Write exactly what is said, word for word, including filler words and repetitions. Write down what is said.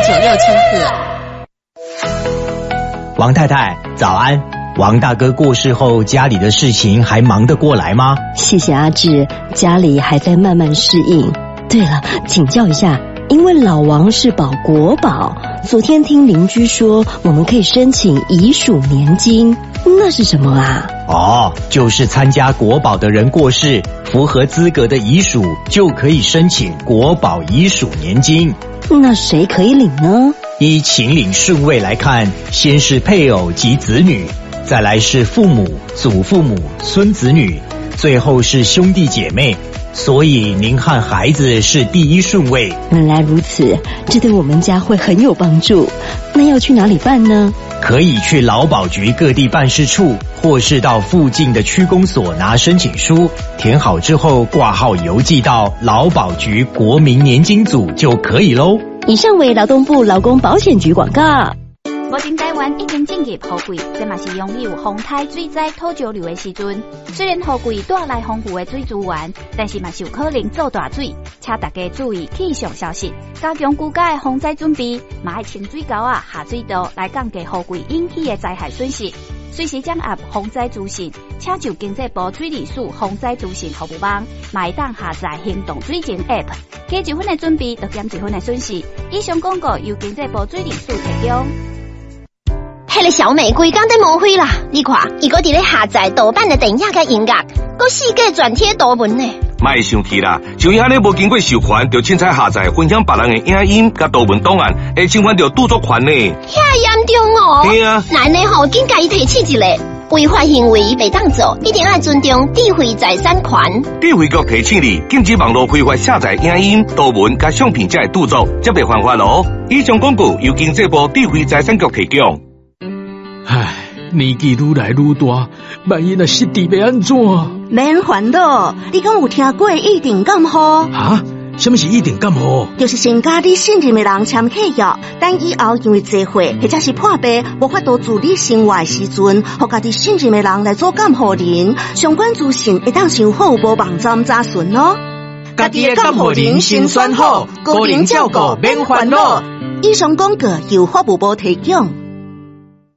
九六千赫。 王太太，早安。王大哥过世后，家里的事情还忙得过来吗？ 谢谢阿志，家里还在慢慢适应。对了，请教一下，因为老王是保国保，昨天听邻居说我们可以申请遗属年金，那是什么啊？ 哦，就是参加国保的人过世，符合资格的遗属就可以申请国保遗属年金。 那谁可以领呢？ 依请领顺位来看，先是配偶及子女，再来是父母、祖父母、孙子女，最后是兄弟姐妹。所以您和孩子是第一顺位。 原来如此，这对我们家会很有帮助。那要去哪里办呢？ 可以去劳保局各地办事处，或是到附近的区公所拿申请书，填好之后挂号邮寄到劳保局国民年金组就可以咯。 以上为劳动部劳工保险局广告。 目前台湾已经进入雨季，这嘛是拥有风台水灾土石流的时阵。虽然雨季带来丰富的水资源，但是嘛是有可能造大水，请大家注意气象消息，加强居家的防灾准备，嘛要清水沟啊、下水道来降低雨季引起的灾害损失。随时掌握防灾资讯，请就经济部水利署防灾资讯服务网，嘛会当下载行动水情 App， 加一分的准备，就减一分的损失。以上广告由经济部水利署提供。 迄个小美规工在抹灰啦！你看，伊个伫咧下载盗版的电影甲音乐，佮世界转贴图文呢。 莫生气啦，像伊安尼无经过授权，就凊彩下载分享别人的影音甲图文档案，会侵犯到著作权呢。 遐严重哦！ 对啊， 那呢吼，紧甲伊提起一个违法行为袂当做，一定要尊重智慧财产权。 智慧局提醒你，禁止网络非法下载影音、图文甲相片才会著作，则袂犯法咯。以上广告由经济部智慧财产局提供。 唉，年纪愈来愈大，万一若失智要安怎？ 免烦恼，你敢有听过一定感冒？ 啊？什么是一定感冒？ 就是先甲你信任的人签契约，等以后因为聚会或者是破病无法度自理生活的时阵，互家己信任的人来做监护人，相关资讯会当上好无网站查询哦。 家己的监护人先选好，个人照顾免烦恼。 以上广告由法务部提供。